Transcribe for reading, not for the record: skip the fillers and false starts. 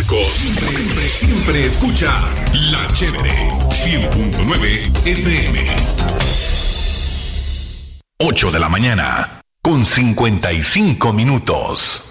Siempre escucha La Chévere 100.9 FM. 8 de la mañana con 55 minutos.